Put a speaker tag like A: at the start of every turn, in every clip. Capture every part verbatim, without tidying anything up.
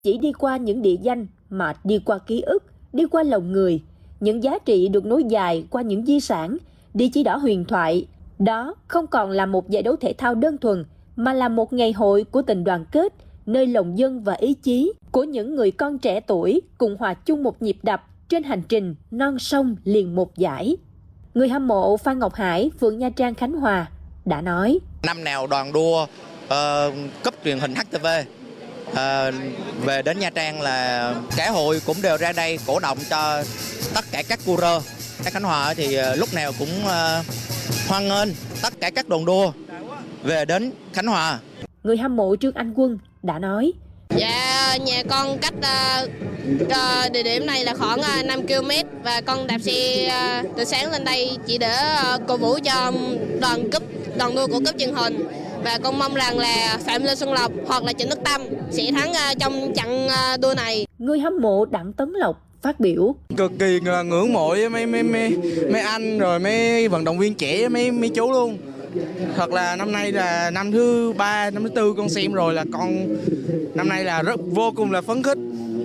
A: chỉ đi qua những địa danh mà đi qua ký ức, đi qua lòng người. Những giá trị được nối dài qua những di sản, địa chỉ đỏ huyền thoại. Đó không còn là một giải đấu thể thao đơn thuần, mà là một ngày hội của tình đoàn kết, nơi lòng dân và ý chí của những người con trẻ tuổi cùng hòa chung một nhịp đập trên hành trình non sông liền một dải. Người hâm mộ Phan Ngọc Hải, phường Nha Trang, Khánh Hòa đã nói:
B: Năm nào đoàn đua uh, cấp truyền hình hát tê vê uh, về đến Nha Trang là cả hội cũng đều ra đây cổ động cho tất cả các coureur. Ở Khánh Hòa thì uh, lúc nào cũng uh, hoan nghênh tất cả các đoàn đua về đến Khánh Hòa.
A: Người hâm mộ Trương Anh Quân đã nói:
C: Dạ, nhà con cách uh, uh, địa điểm này là khoảng uh, năm ki lô mét và con đạp xe uh, từ sáng lên đây chỉ để uh, cổ vũ cho đoàn cúp đoàn đua của cúp truyền hình, và con mong rằng là Phạm Lê Xuân Lộc hoặc là Trịnh Đức Tâm sẽ thắng uh, trong trận uh, đua này.
A: Người hâm mộ Đặng Tấn Lộc phát biểu:
D: Cực kỳ ngưỡng mộ với mấy mấy mấy mấy anh rồi mấy vận động viên trẻ, mấy mấy chú luôn. Thật là năm nay là năm thứ ba, năm thứ tư con xem rồi, là con năm nay là rất vô cùng là phấn khích,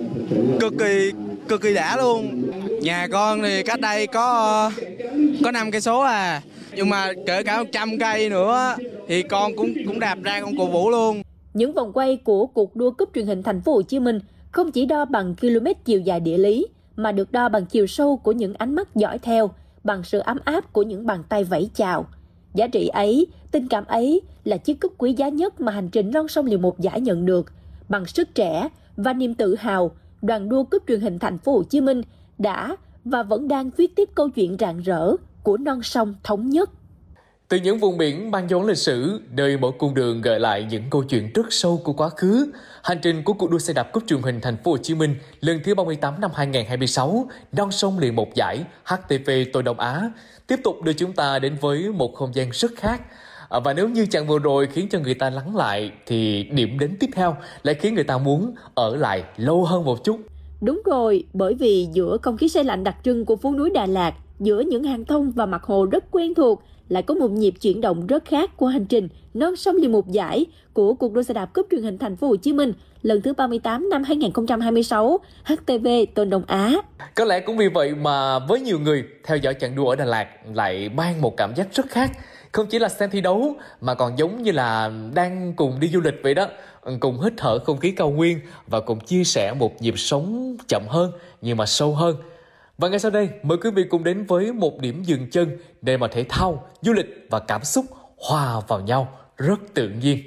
D: cực kỳ cực kỳ đã luôn. Nhà con thì cách đây có có năm cây số à, nhưng mà kể cả một trăm cây nữa thì con cũng cũng đạp ra con cổ vũ luôn.
A: Những vòng quay của cuộc đua cúp truyền hình Thành phố Hồ Chí Minh không chỉ đo bằng km chiều dài địa lý, mà được đo bằng chiều sâu của những ánh mắt dõi theo, bằng sự ấm áp của những bàn tay vẫy chào. Giá trị ấy, tình cảm ấy là chiếc cúp quý giá nhất mà hành trình non sông liền một dải nhận được. Bằng sức trẻ và niềm tự hào, đoàn đua cúp truyền hình Thành phố Hồ Chí Minh đã và vẫn đang viết tiếp câu chuyện rạng rỡ của non sông thống nhất.
E: Từ những vùng biển mang dấu lịch sử, nơi mỗi cung đường gợi lại những câu chuyện rất sâu của quá khứ, hành trình của cuộc đua xe đạp cúp truyền hình Thành phố Hồ Chí Minh lần thứ ba mươi tám năm hai nghìn không trăm hai mươi sáu, non sông liền một dải hát tê vê Tôi Đông Á tiếp tục đưa chúng ta đến với một không gian rất khác. Và nếu như chặng vừa rồi khiến cho người ta lắng lại, thì điểm đến tiếp theo lại khiến người ta muốn ở lại lâu hơn một chút.
A: Đúng rồi, bởi vì giữa không khí se lạnh đặc trưng của phố núi Đà Lạt, giữa những hàng thông và mặt hồ rất quen thuộc, lại có một nhịp chuyển động rất khác của hành trình non sông liền một dải của cuộc đua xe đạp cúp truyền hình Thành phố Hồ Chí Minh lần thứ ba mươi tám năm hai nghìn không trăm hai mươi sáu, hát tê vê Tôi Đông Á.
E: Có lẽ cũng vì vậy mà với nhiều người, theo dõi chặng đua ở Đà Lạt lại mang một cảm giác rất khác. Không chỉ là xem thi đấu mà còn giống như là đang cùng đi du lịch vậy đó, cùng hít thở không khí cao nguyên và cùng chia sẻ một nhịp sống chậm hơn nhưng mà sâu hơn. Và ngay sau đây, mời quý vị cùng đến với một điểm dừng chân để mà thể thao, du lịch và cảm xúc hòa vào nhau rất tự nhiên.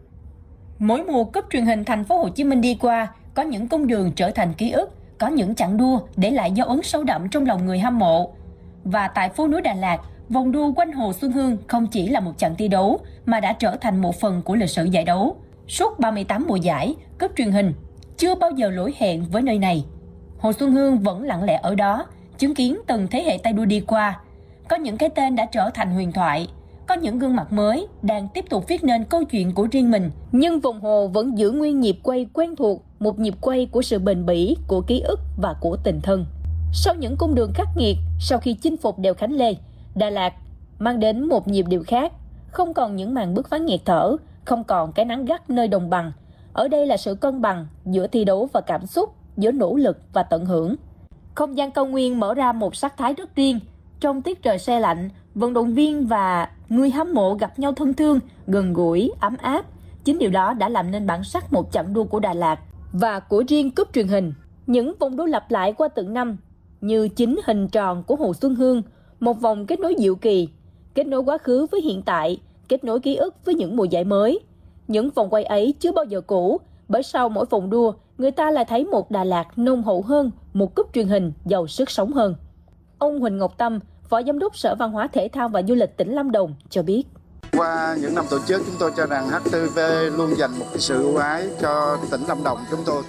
A: Mỗi mùa cúp truyền hình Thành phố Hồ Chí Minh đi qua, có những cung đường trở thành ký ức, có những chặng đua để lại dấu ấn sâu đậm trong lòng người hâm mộ. Và tại phố núi Đà Lạt, vòng đua quanh Hồ Xuân Hương không chỉ là một trận thi đấu mà đã trở thành một phần của lịch sử giải đấu. Suốt ba mươi tám mùa giải, cúp truyền hình chưa bao giờ lỗi hẹn với nơi này. Hồ Xuân Hương vẫn lặng lẽ ở đó, chứng kiến từng thế hệ tay đua đi qua. Có những cái tên đã trở thành huyền thoại, có những gương mặt mới đang tiếp tục viết nên câu chuyện của riêng mình. Nhưng vòng hồ vẫn giữ nguyên nhịp quay quen thuộc, một nhịp quay của sự bền bỉ, của ký ức và của tình thân. Sau những cung đường khắc nghiệt, sau khi chinh phục đèo Khánh Lê, Đà Lạt mang đến một nhịp điệu khác. Không còn những màn bứt phá nghẹt thở, không còn cái nắng gắt nơi đồng bằng. Ở đây là sự cân bằng giữa thi đấu và cảm xúc, giữa nỗ lực và tận hưởng. Không gian cao nguyên mở ra một sắc thái rất riêng. Trong tiết trời se lạnh, vận động viên và người hâm mộ gặp nhau thân thương, gần gũi, ấm áp. Chính điều đó đã làm nên bản sắc một chặng đua của Đà Lạt và của riêng cúp truyền hình. Những vòng đua lặp lại qua từng năm, như chính hình tròn của Hồ Xuân Hương, một vòng kết nối diệu kỳ, kết nối quá khứ với hiện tại, kết nối ký ức với những mùa giải mới. Những vòng quay ấy chưa bao giờ cũ, bởi sau mỗi vòng đua, người ta lại thấy một Đà Lạt nồng hậu hơn, một cúp truyền hình giàu sức sống hơn. Ông Huỳnh Ngọc Tâm, Phó Giám đốc Sở Văn hóa Thể thao và Du lịch tỉnh Lâm Đồng cho biết.
F: Qua những năm tổ chức, chúng tôi cho rằng hát tê vê luôn dành một sự ưu ái cho tỉnh Lâm Đồng chúng tôi.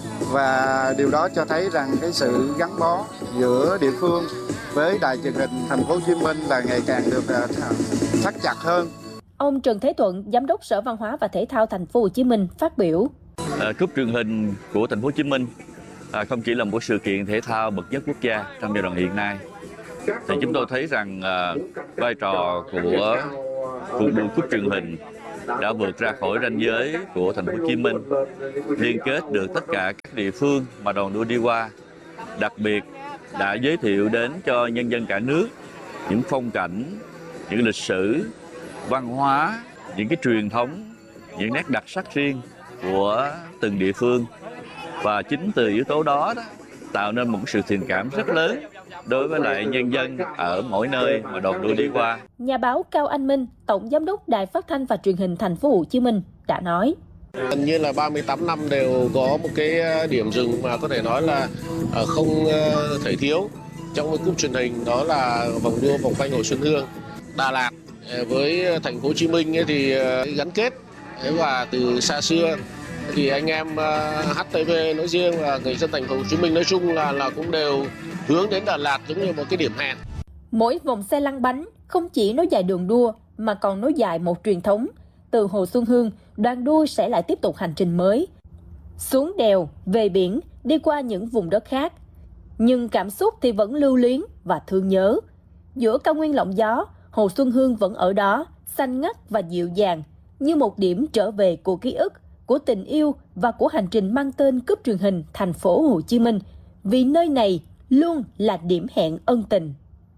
F: Và điều đó cho thấy rằng cái sự gắn bó giữa địa phương với đài truyền hình Thành phố Hồ Chí Minh là ngày càng được thắt chặt hơn.
A: Ông Trần Thế Thuận, Giám đốc Sở Văn hóa và Thể thao Thành phố Hồ Chí Minh phát biểu.
G: À, cúp truyền hình của Thành phố Hồ Chí Minh à, không chỉ là một sự kiện thể thao bậc nhất quốc gia trong giai đoạn hiện nay, thì chúng tôi thấy rằng à, vai trò của cuộc đua cúp truyền hình đã vượt ra khỏi ranh giới của thành phố Hồ Chí Minh, liên kết được tất cả các địa phương mà đoàn đua đi qua. Đặc biệt đã giới thiệu đến cho nhân dân cả nước những phong cảnh, những lịch sử, văn hóa, những cái truyền thống, những nét đặc sắc riêng của từng địa phương. Và chính từ yếu tố đó, đó tạo nên một sự tình cảm rất lớn đối với lại nhân dân ở mỗi nơi mà đoàn đua đi qua.
A: Nhà báo Cao Anh Minh, Tổng Giám đốc Đài Phát thanh và Truyền hình Thành phố Hồ Chí Minh đã nói:
H: Gần như là ba mươi tám năm đều có một cái điểm dừng mà có thể nói là không thể thiếu trong cái cúp truyền hình, đó là vòng đua vòng quanh Hồ Xuân Hương. Đà Lạt với Thành phố Hồ Chí Minh thì gắn kết, và từ xa xưa thì anh em hát tê vê nói riêng và người dân Thành phố Hồ Chí Minh nói chung là là cũng đều hướng đến Đà Lạt giống như một cái điểm hẹn.
A: Mỗi vòng xe lăn bánh không chỉ nối dài đường đua mà còn nối dài một truyền thống. Từ Hồ Xuân Hương, đoàn đua sẽ lại tiếp tục hành trình mới. Xuống đèo, về biển, đi qua những vùng đất khác. Nhưng cảm xúc thì vẫn lưu luyến và thương nhớ. Giữa cao nguyên lộng gió, Hồ Xuân Hương vẫn ở đó, xanh ngắt và dịu dàng, như một điểm trở về của ký ức, của tình yêu và của hành trình mang tên cúp truyền hình Thành phố Hồ Chí Minh. Vì nơi này luôn là điểm hẹn ân tình.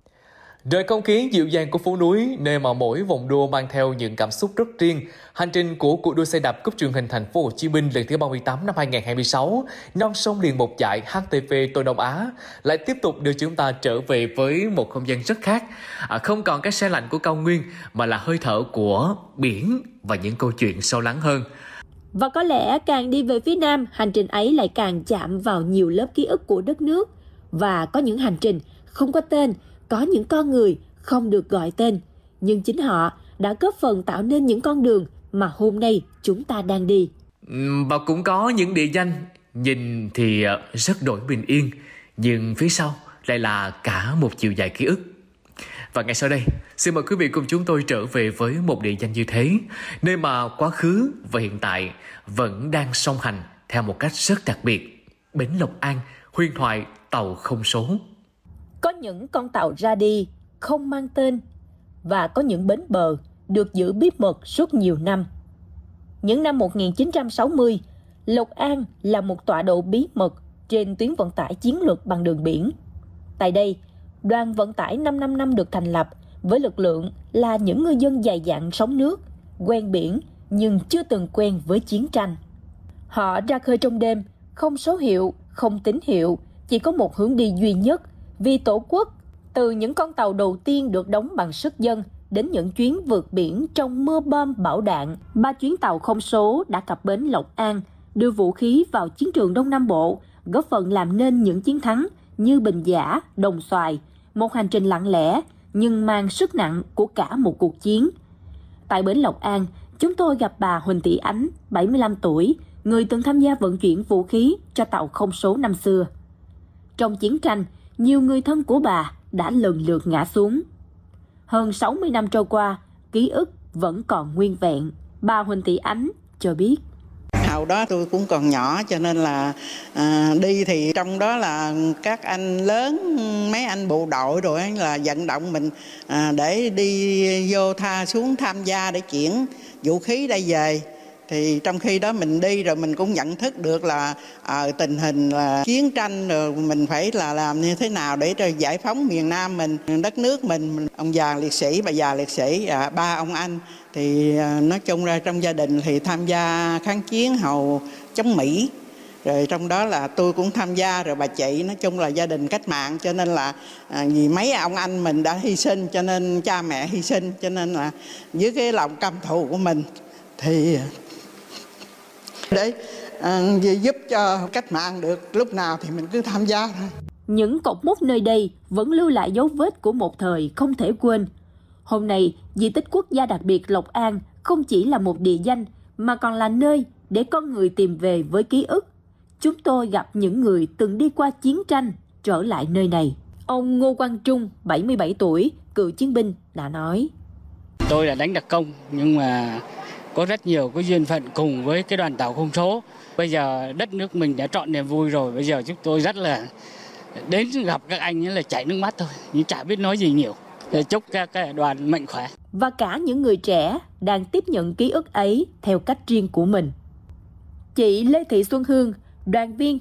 E: Đời không khí dịu dàng của phố núi, nơi mà mỗi vòng đua mang theo những cảm xúc rất riêng. Hành trình của cuộc đua xe đạp cúp truyền hình Thành phố Hồ Chí Minh lần thứ ba mươi tám năm hai nghìn không trăm hai mươi sáu, non sông liền một dải hát tê vê Tôi Đông Á lại tiếp tục đưa chúng ta trở về với một không gian rất khác. À, không còn cái se lạnh của cao nguyên mà là hơi thở của biển và những câu chuyện sâu lắng hơn.
A: Và có lẽ càng đi về phía Nam, hành trình ấy lại càng chạm vào nhiều lớp ký ức của đất nước. Và có những hành trình không có tên, có những con người không được gọi tên, nhưng chính họ đã góp phần tạo nên những con đường mà hôm nay chúng ta đang đi.
E: Và cũng có những địa danh nhìn thì rất đổi bình yên, nhưng phía sau lại là cả một chiều dài ký ức. Và ngay sau đây, xin mời quý vị cùng chúng tôi trở về với một địa danh như thế, nơi mà quá khứ và hiện tại vẫn đang song hành theo một cách rất đặc biệt. Bến Lộc An, huyền thoại tàu không số.
A: Có những con tàu ra đi không mang tên, và có những bến bờ được giữ bí mật suốt nhiều năm. Những năm một nghìn chín trăm sáu mươi, Lộc An là một tọa độ bí mật trên tuyến vận tải chiến lược bằng đường biển. Tại đây, đoàn vận tải năm năm năm được thành lập với lực lượng là những ngư dân dày dặn sống nước, quen biển nhưng chưa từng quen với chiến tranh. Họ ra khơi trong đêm, không số hiệu, không tín hiệu, chỉ có một hướng đi duy nhất, vì Tổ quốc. Từ những con tàu đầu tiên được đóng bằng sức dân đến những chuyến vượt biển trong mưa bom bão đạn, ba chuyến tàu không số đã cập bến Lộc An, đưa vũ khí vào chiến trường Đông Nam Bộ, góp phần làm nên những chiến thắng như Bình Giả, Đồng Xoài, một hành trình lặng lẽ nhưng mang sức nặng của cả một cuộc chiến. Tại bến Lộc An, chúng tôi gặp bà Huỳnh Thị Ánh, bảy mươi lăm tuổi, người từng tham gia vận chuyển vũ khí cho tàu không số năm xưa. Trong chiến tranh, nhiều người thân của bà đã lần lượt ngã xuống. Hơn sáu mươi năm trôi qua, ký ức vẫn còn nguyên vẹn. Bà Huỳnh Thị Ánh cho biết.
I: Hồi đó tôi cũng còn nhỏ cho nên là à, đi thì trong đó là các anh lớn, mấy anh bộ đội rồi ấy, là vận động mình à, để đi vô tha xuống tham gia để chuyển vũ khí đây về. Thì trong khi đó mình đi rồi mình cũng nhận thức được là à, tình hình là chiến tranh rồi mình phải là làm như thế nào để cho giải phóng miền Nam mình, đất nước mình. Ông già liệt sĩ, bà già liệt sĩ, à, ba ông anh thì à, nói chung ra trong gia đình thì tham gia kháng chiến hầu chống Mỹ. Rồi trong đó là tôi cũng tham gia, rồi bà chị, nói chung là gia đình cách mạng, cho nên là à, vì mấy ông anh mình đã hy sinh, cho nên cha mẹ hy sinh, cho nên là dưới cái lòng căm thù của mình thì để à, giúp cho cách mạng được lúc nào thì mình cứ tham gia thôi.
A: Những cột mốc nơi đây vẫn lưu lại dấu vết của một thời không thể quên. Hôm nay, di tích quốc gia đặc biệt Lộc An không chỉ là một địa danh mà còn là nơi để con người tìm về với ký ức. Chúng tôi gặp những người từng đi qua chiến tranh trở lại nơi này. Ông Ngô Quang Trung, bảy mươi bảy tuổi, cựu chiến binh đã nói.
J: Tôi là đánh đặc công nhưng mà có rất nhiều cái duyên phận cùng với cái đoàn tàu không số. Bây giờ đất nước mình đã trọn niềm vui rồi. Bây giờ chúng tôi rất là đến gặp các anh là chảy nước mắt thôi, nhưng chả biết nói gì nhiều. Để chúc các cái đoàn mạnh khỏe.
A: Và cả những người trẻ đang tiếp nhận ký ức ấy theo cách riêng của mình. Chị Lê Thị Xuân Hương, đoàn viên